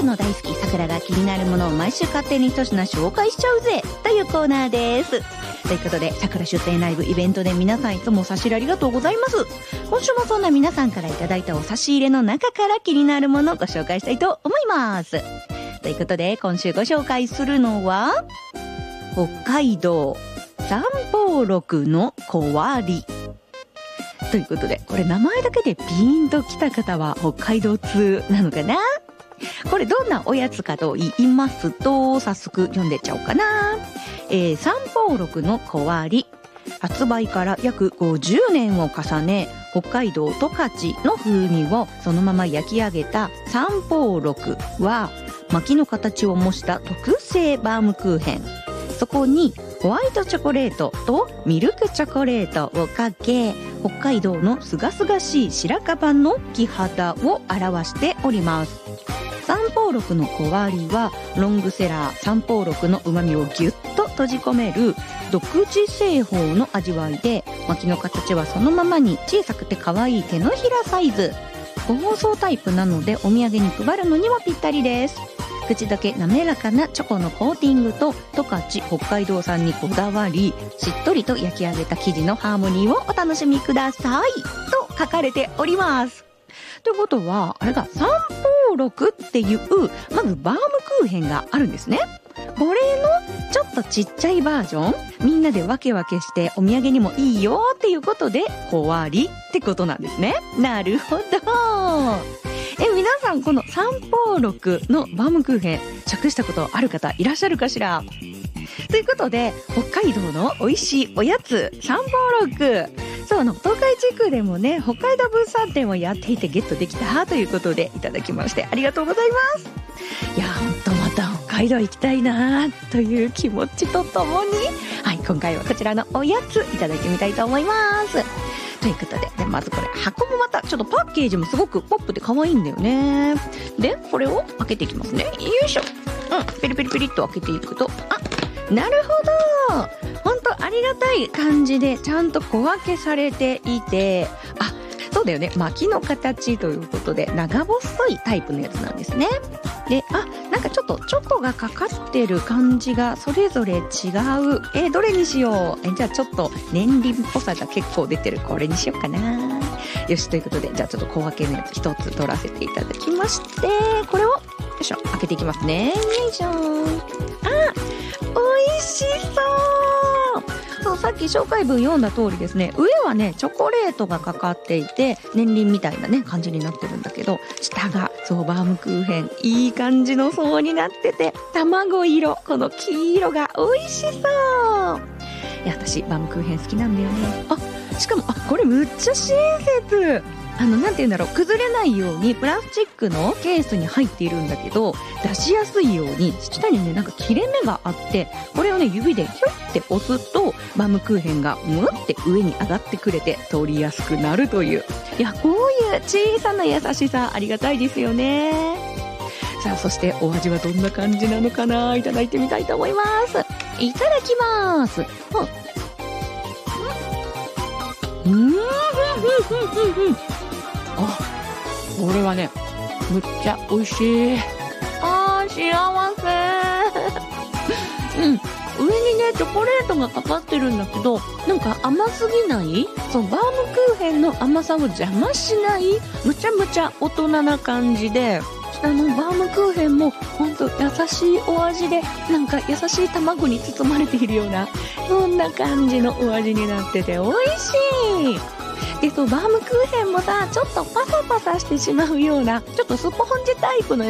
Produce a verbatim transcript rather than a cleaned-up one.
の大好きさくらが気になるものを毎週勝手に一品紹介しちゃうぜというコーナーです。ということで、さくら出店ライブイベントで皆さんいつも差し入れありがとうございます。今週もそんな皆さんからいただいたお差し入れの中から気になるものをご紹介したいと思います。ということで、今週ご紹介するのは北海道三宝六の小割ということで、これ名前だけでピーンときた方は北海道通なのかな。これどんなおやつかと言いますと、早速読んでっちゃおうかな。えー、三宝六の小割、発売から約ごじゅうねんを重ね、北海道十勝の風味をそのまま焼き上げた三宝六は薪の形を模した特製バームクーヘン。そこにホワイトチョコレートとミルクチョコレートをかけ、北海道のすがすがしい白樺の木肌を表しております。三宝六の小割はロングセラー三宝六の旨味をギュッと閉じ込める独自製法の味わいで、薪の形はそのままに小さくて可愛い手のひらサイズ。ご包装タイプなのでお土産に配るのにはぴったりです。口どけ滑らかなチョコのコーティングと十勝北海道産にこだわり、しっとりと焼き上げた生地のハーモニーをお楽しみくださいと書かれております。ということは、あれが三宝六っていうまずバームクーヘンがあるんですね。これのちょっとちっちゃいバージョン、みんなで分け分けしてお土産にもいいよっていうことで小割ってことなんですね。なるほど。え、皆さんこの三宝六のバームクーヘン食したことある方いらっしゃるかしら。ということで、北海道の美味しいおやつ三宝六、そう、あの東海地区でもね、北海道物産展をやっていてゲットできたということでいただきましてありがとうございます。いや、ほんとまた北海道行きたいなという気持ちとともに、はい、今回はこちらのおやついただいてみたいと思います。ということで、でまずこれ箱もまたちょっとパッケージもすごくポップで可愛いんだよね。でこれを開けていきますね。よいしょ。うん、ペリペリペリっと開けていくと、あ、なるほど、本当ありがたい感じでちゃんと小分けされていて、あ、そうだよね、薪の形ということで長細いタイプのやつなんですね。で、あ、なんかちょっとチョコがかかってる感じがそれぞれ違う。えー、どれにしよう。えじゃあちょっと年輪っぽさが結構出てるこれにしようかな。よし、ということで、じゃあちょっと小分けのやつ一つ取らせていただきまして、これをよいしょ開けていきますね。よいしょ。あ、美味しそう。そう、さっき紹介文読んだ通りですね、上はねチョコレートがかかっていて年輪みたいなね感じになってるんだけど、下がそうバームクーヘン、いい感じの層になってて、卵色、この黄色が美味しそう。いや、私バームクーヘン好きなんだよね。あ、しかも、あ、これむっちゃ親切。あの、なんて言うんだろう、崩れないようにプラスチックのケースに入っているんだけど、出しやすいように下にねなんか切れ目があって、これをね指でヒュッて押すとバームクーヘンがムって上に上がってくれて取りやすくなるという、いや、こういう小さな優しさありがたいですよね。さあ、そしてお味はどんな感じなのかな、いただいてみたいと思います。いただきます。うん、うん、うん、うん、うん、あ、これはねむっちゃ美味しい。あー、幸せ。うん、上にねチョコレートがかかってるんだけど、なんか甘すぎない、そうバームクーヘンの甘さを邪魔しない、むちゃむちゃ大人な感じで、下のバームクーヘンもほんと優しいお味で、なんか優しい卵に包まれているような、そんな感じのお味になってて美味しい。で、そうバームクーヘンもさ、ちょっとパサパサしてしまうようなちょっとスポンジタイプの